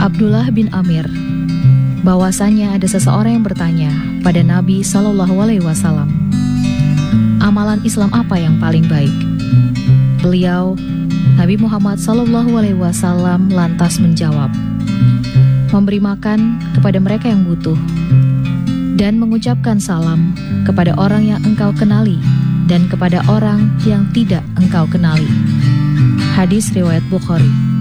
Abdullah bin Amir, bahwasanya ada seseorang yang bertanya pada Nabi SAW, amalan Islam apa yang paling baik? Beliau, Nabi Muhammad SAW, lantas menjawab, memberi makan kepada mereka yang butuh, dan mengucapkan salam kepada orang yang engkau kenali dan kepada orang yang tidak engkau kenali. Hadis riwayat Bukhari.